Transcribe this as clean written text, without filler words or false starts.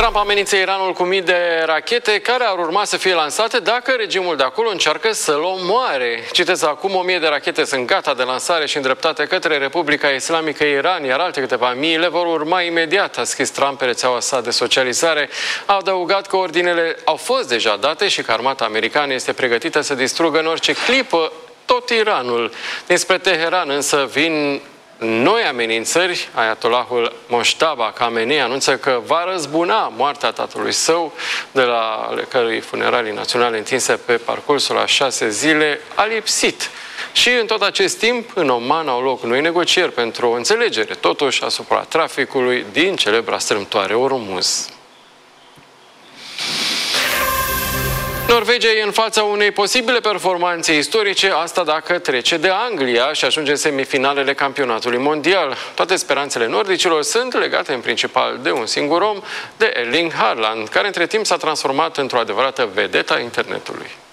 Trump amenință Iranul cu mii de rachete care ar urma să fie lansate dacă regimul de acolo încearcă să-l omoare. Citez acum, 1000 de rachete sunt gata de lansare și îndreptate către Republica Islamică Iran, iar alte câteva mii le vor urma imediat, a scris Trump pe rețeaua sa de socializare. A adăugat că ordinele au fost deja date și că armata americană este pregătită să distrugă în orice clipă tot Iranul. Dinspre Teheran însă vin noi amenințări. Ayatollahul Mojtaba Khamenei anunță că va răzbuna moartea tatălui său, de la cărui funeralii naționale întinse pe parcursul a 6 zile a lipsit. Și în tot acest timp, în Oman au loc noi negocieri pentru o înțelegere, totuși, asupra traficului din celebra strâmtoare Ormuz. Norvegia e în fața unei posibile performanțe istorice, asta dacă trece de Anglia și ajunge în semifinalele campionatului mondial. Toate speranțele nordicilor sunt legate în principal de un singur om, de Erling Haaland, care între timp s-a transformat într-o adevărată vedetă a internetului.